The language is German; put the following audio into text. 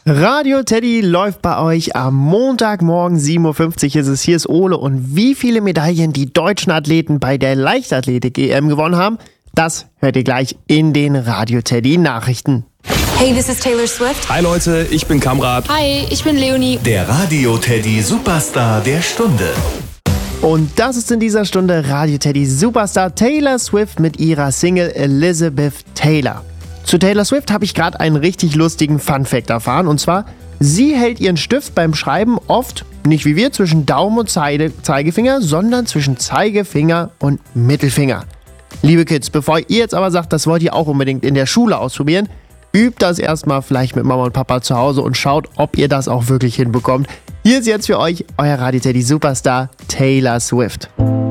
Radio Teddy läuft bei euch am Montagmorgen 7.50 Uhr ist es. Hier ist Ole und wie viele Medaillen die deutschen Athleten bei der Leichtathletik-EM gewonnen haben, das hört ihr gleich in den Radio Teddy Nachrichten. Hey, this is Taylor Swift. Hi Leute, ich bin Kamrat. Hi, ich bin Leonie. Der Radio Teddy Superstar der Stunde. Und das ist in dieser Stunde Radio Teddy Superstar Taylor Swift mit ihrer Single Elizabeth Taylor. Zu Taylor Swift habe ich gerade einen richtig lustigen Funfact erfahren. Und zwar, sie hält ihren Stift beim Schreiben oft, nicht wie wir, zwischen Daumen und Zeigefinger, sondern zwischen Zeigefinger und Mittelfinger. Liebe Kids, bevor ihr jetzt aber sagt, das wollt ihr auch unbedingt in der Schule ausprobieren, übt das erstmal vielleicht mit Mama und Papa zu Hause und schaut, ob ihr das auch wirklich hinbekommt. Hier ist jetzt für euch euer Radio Teddy Superstar Taylor Swift.